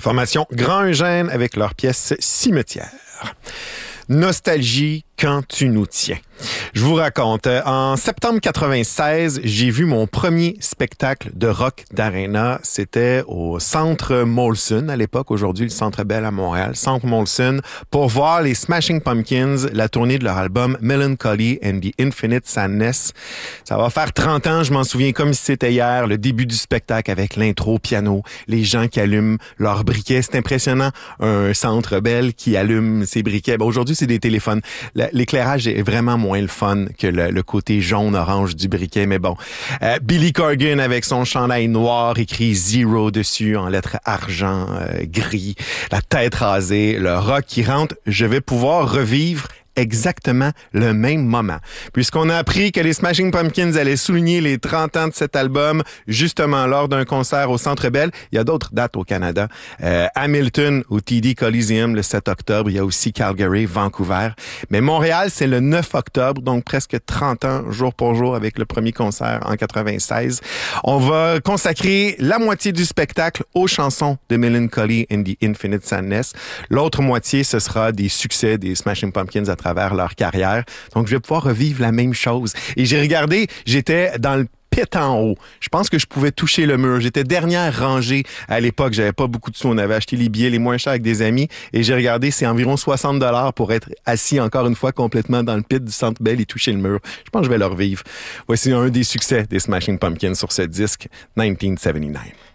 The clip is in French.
Formation Grand Eugène avec leur pièce Cimetière. Nostalgie quand tu nous tiens. Je vous raconte, en septembre 96, j'ai vu mon premier spectacle de rock d'arena. C'était au Centre Molson à l'époque, aujourd'hui le Centre Bell à Montréal, Centre Molson, pour voir les Smashing Pumpkins, la tournée de leur album Melancholy and the Infinite Sadness. Ça va faire 30 ans, je m'en souviens comme si c'était hier, le début du spectacle avec l'intro piano, les gens qui allument leurs briquets. C'est impressionnant, un Centre Bell qui allume ses briquets. Ben, aujourd'hui, c'est des téléphones. L'éclairage est vraiment moins le fun que le côté jaune-orange du briquet, mais bon. Billy Corgan avec son chandail noir, écrit Zero dessus en lettres argent, gris, la tête rasée, le rock qui rentre. Je vais pouvoir revivre exactement le même moment. Puisqu'on a appris que les Smashing Pumpkins allaient souligner les 30 ans de cet album, justement lors d'un concert au Centre Bell. Il y a d'autres dates au Canada. Hamilton au TD Coliseum le 7 octobre. Il y a aussi Calgary, Vancouver. Mais Montréal, c'est le 9 octobre, donc presque 30 ans, jour pour jour, avec le premier concert en 96. On va consacrer la moitié du spectacle aux chansons de Melancholy and the Infinite Sadness. L'autre moitié, ce sera des succès des Smashing Pumpkins à travers leur carrière. Donc, je vais pouvoir revivre la même chose. Et j'ai regardé, j'étais dans le pit en haut. Je pense que je pouvais toucher le mur. J'étais dernière rangée à l'époque. J'avais pas beaucoup de sous. On avait acheté les billets les moins chers avec des amis. Et j'ai regardé, c'est environ 60$ pour être assis encore une fois complètement dans le pit du Centre Bell et toucher le mur. Je pense que je vais le revivre. Voici un des succès des Smashing Pumpkins sur ce disque 1979.